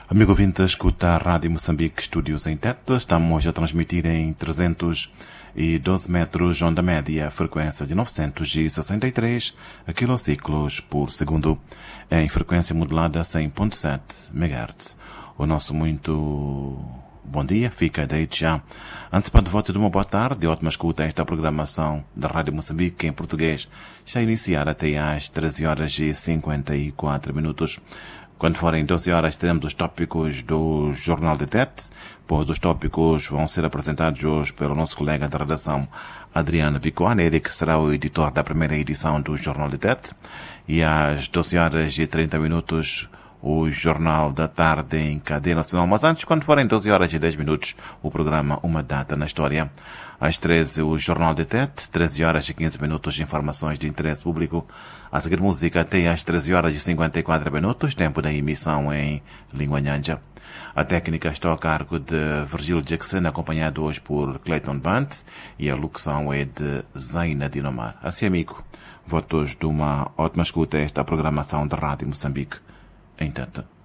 Amigo ouvinte, escuta a Rádio Moçambique Estúdios em Tete. Estamos a transmitir em 312 metros, onda média, frequência de 963 quilociclos por segundo, em frequência modulada 100.7 MHz. O nosso muito bom dia fica desde já. Antecipado de volta de uma boa tarde, ótima escuta esta programação da Rádio Moçambique em português. Já a iniciar até às 13 horas e 54 minutos. Quando forem 12 horas, teremos os tópicos do Jornal de Tete, pois os tópicos vão ser apresentados hoje pelo nosso colega da redação, Adriano Picoane, ele que será o editor da primeira edição do Jornal de Tete. E às 12 horas e 30 minutos, o Jornal da Tarde em cadeia nacional. Mas antes, quando forem 12 horas e 10 minutos, o programa Uma Data na História. Às 13, o Jornal de Tete, 13 horas e 15 minutos, informações de interesse público. A seguir, música até às 13 horas e 54 minutos, tempo da emissão em língua nhanja. A técnica está a cargo de Virgílio Jackson, acompanhado hoje por Clayton Bant, e a locução é de Zaina Dinomar. Assim, amigo, votos de uma ótima escuta a esta programação da Rádio Moçambique em Tete.